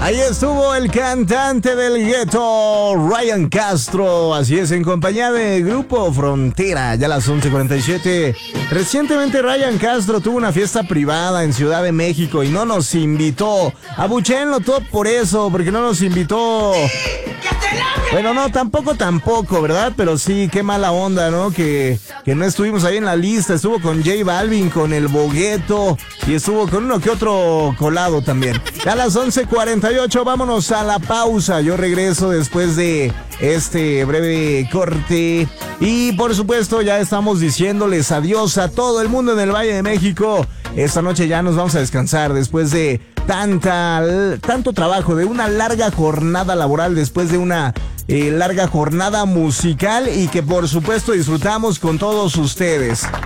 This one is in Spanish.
Ahí estuvo el cantante del gueto, Ryan Castro. Así es, en compañía de Grupo Frontera, ya a las 11:47. Recientemente Ryan Castro tuvo una fiesta privada en Ciudad de México y no nos invitó. Abuchéenlo todo por eso, porque no nos invitó. Bueno, no, tampoco, ¿verdad? Pero sí, qué mala onda, ¿no? Que no estuvimos ahí en la lista. Estuvo con J Balvin, con el Bogueto y estuvo con uno que otro colado también. Ya a las 11:48, vámonos a la pausa. Yo regreso después de este breve corte. Y por supuesto, ya estamos diciéndoles adiós a todo el mundo en el Valle de México. Esta noche ya nos vamos a descansar después de tanto trabajo, de una larga jornada laboral, después de una larga jornada musical y que por supuesto disfrutamos con todos ustedes.